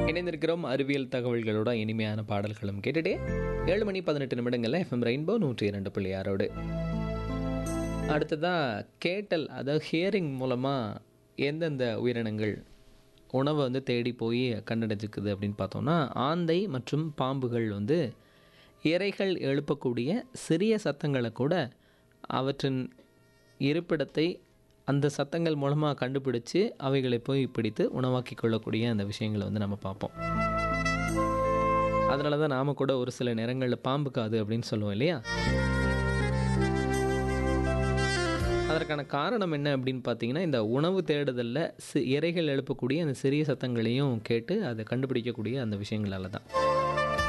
இணைந்திருக்கிறோம் அறிவியல் தகவல்களோட இனிமையான பாடல்களும் கேட்டுட்டே 7:18 எஃப்எம் ரெயின்போ 102.6 அடுத்ததாக கேட்டல், அதாவது ஹியரிங் மூலமாக எந்தெந்த உயிரினங்கள் உணவை தேடி போய் கண்டடைஞ்சிக்குது அப்படின்னு பார்த்தோம்னா, ஆந்தை மற்றும் பாம்புகள் இரைகள் எழுப்பக்கூடிய சிறிய சத்தங்களை கூட அவற்றின் இருப்பிடத்தை அந்த சத்தங்கள் மூலமாக கண்டுபிடிச்சு அவைகளை போய் பிடித்து உணவாக்கி கொள்ளக்கூடிய அந்த விஷயங்களை நம்ம பார்ப்போம். அதனால தான் நாம் கூட ஒரு சில நேரங்களில் பாம்பு காது அப்படின்னு சொல்லுவோம் இல்லையா? அதற்கான காரணம் என்ன அப்படின்னு பார்த்தீங்கன்னா, இந்த உணவு தேடுதலில் இரைகள் எழுப்பக்கூடிய அந்த சிறிய சத்தங்களையும் கேட்டு அதை கண்டுபிடிக்கக்கூடிய அந்த விஷயங்களால தான்.